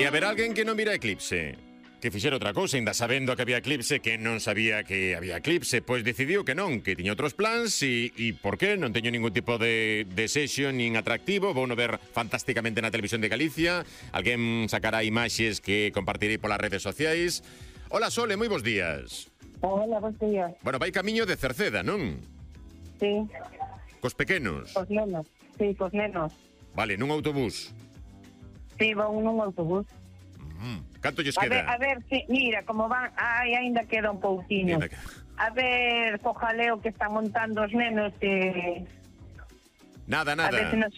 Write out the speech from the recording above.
E haber alguén que non mira eclipse, que fixera outra cousa, ainda sabendo que había eclipse, que non sabía que había eclipse, pois decidiu que non, que tiña outros plans e por que? Non teño ningún tipo de desexo nin atractivo, vou no ver fantásticamente na televisión de Galicia, alguén sacará imaxes que compartirei polas redes sociais. Hola Sole, moi bons días. Hola, bons días. Bueno, vai camiño de Cerceda, non? Sí, Cos pequenos. cos nenos. Sí, cos nenos. Vale, nun autobús. Sí, vou nun autobús. Canto lles A queda? ver, sí, mira, como van... Ai, ainda queda un pouquinho. Ainda queda. A ver, co jaleo que están montando os nenos, que... Nada, A ver se nada. nos